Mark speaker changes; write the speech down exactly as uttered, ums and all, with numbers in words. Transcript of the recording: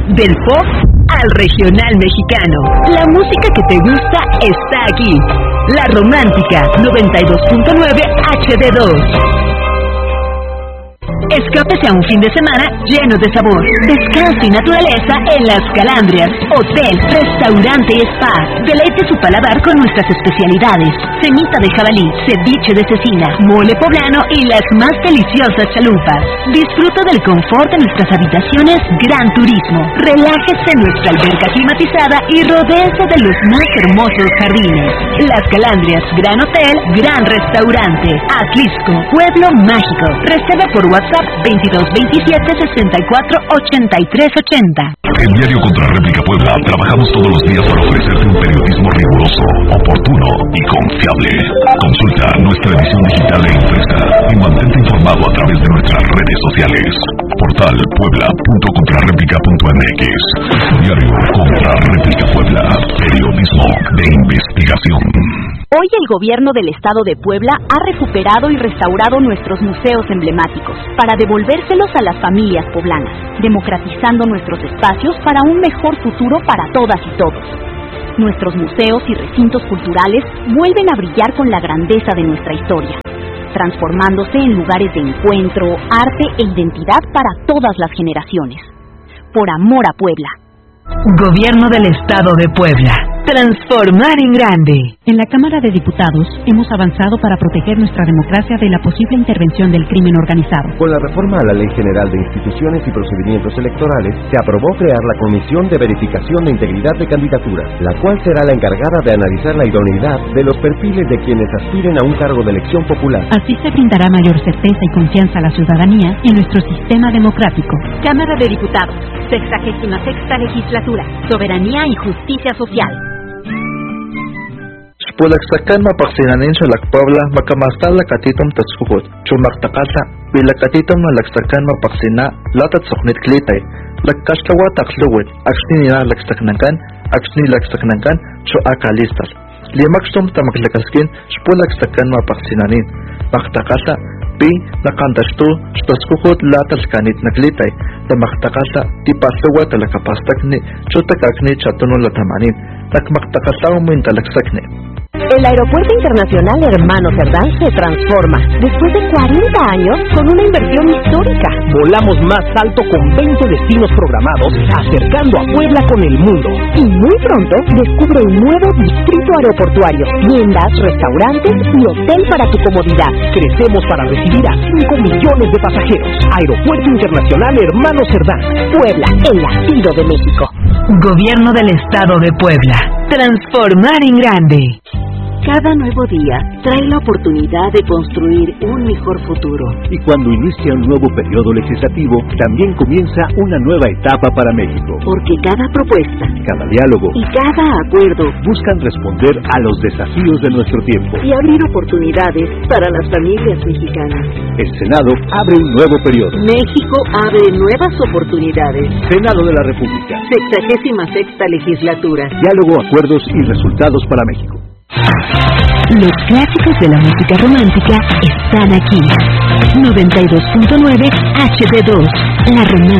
Speaker 1: Del pop al regional mexicano. La música que te gusta está aquí. La Romántica noventa y dos punto nueve H D dos. Escápese a un fin de semana lleno de sabor, descanso y naturaleza en Las Calandrias, hotel, restaurante y spa. Deleite su paladar con nuestras especialidades: semita de jabalí, ceviche de cecina, mole poblano y las más deliciosas chalupas. Disfruta del confort de nuestras habitaciones Gran Turismo. Relájese en nuestra alberca climatizada y rodéese de los más hermosos jardines. Las Calandrias, Gran Hotel, Gran Restaurante, Atlisco, Pueblo Mágico. Reserva por WhatsApp veintidós veintisiete sesenta y cuatro ochenta y tres ochenta.
Speaker 2: En Diario Contrarréplica Puebla trabajamos todos los días para ofrecerte un periodismo riguroso, oportuno y confiable. Consulta nuestra edición digital e impresa y mantente informado a través de nuestras redes sociales. Portal puebla punto contrarréplica punto m x. Diario Contrarréplica Puebla, periodismo de investigación.
Speaker 3: Hoy el gobierno del estado de Puebla ha recuperado y restaurado nuestros museos emblemáticos para devolvérselos a las familias poblanas, democratizando nuestros espacios para un mejor futuro para todas y todos. Nuestros museos y recintos culturales vuelven a brillar con la grandeza de nuestra historia, transformándose en lugares de encuentro, arte e identidad para todas las generaciones. Por amor a Puebla.
Speaker 1: Gobierno del Estado de Puebla. Transformar en grande.
Speaker 4: En la Cámara de Diputados hemos avanzado para proteger nuestra democracia de la posible intervención del crimen organizado.
Speaker 5: Con la reforma a la Ley General de Instituciones y Procedimientos Electorales, se aprobó crear la Comisión de Verificación de Integridad de Candidaturas, la cual será la encargada de analizar la idoneidad de los perfiles de quienes aspiren a un cargo de elección popular.
Speaker 4: Así se brindará mayor certeza y confianza a la ciudadanía en nuestro sistema democrático.
Speaker 3: Cámara de Diputados, sexagésima sexta Legislatura, Soberanía y Justicia Social.
Speaker 6: Pulaksakan mapaksinanin sa Lakpabla makamasta lakatitom tatskukot chumaktakasa bilakatitom na laksakan mapaksina latat soknit klitay lakkaslawa taksluwit aksni nila laksaknangkan aksni laksaknangkan so akalistas limakstom tamaklakaskin pulaksakan mapaksinanin maktakasa pi nakantastu tatskukot latat kanit naklitay tamaktakasa tipasluwa talakapastakni chutakakni chatunon latamanin nakmaktakasa mo intalaksakni.
Speaker 3: El Aeropuerto Internacional Hermano Cerdán se transforma después de cuarenta años con una inversión histórica.
Speaker 7: Volamos más alto con veinte destinos programados, acercando a Puebla con el mundo.
Speaker 3: Y muy pronto descubre un nuevo distrito aeroportuario, tiendas, restaurantes y hotel para tu comodidad.
Speaker 7: Crecemos para recibir a cinco millones de pasajeros. Aeropuerto Internacional Hermano Cerdán, Puebla, el latido de México.
Speaker 1: Gobierno del Estado de Puebla. Transformar en grande.
Speaker 8: Cada nuevo día trae la oportunidad de construir un mejor futuro.
Speaker 9: Y cuando inicia un nuevo periodo legislativo, también comienza una nueva etapa para México.
Speaker 8: Porque cada propuesta,
Speaker 9: cada diálogo
Speaker 8: y cada acuerdo
Speaker 9: buscan responder a los desafíos de nuestro tiempo
Speaker 8: y abrir oportunidades para las familias mexicanas.
Speaker 9: El Senado abre un nuevo periodo.
Speaker 8: México abre nuevas oportunidades.
Speaker 9: Senado de la República.
Speaker 8: Sexagésima sexta Legislatura.
Speaker 9: Diálogo, acuerdos y resultados para México.
Speaker 1: Los clásicos de la música romántica están aquí. noventa y dos punto nueve H D dos, La Romántica.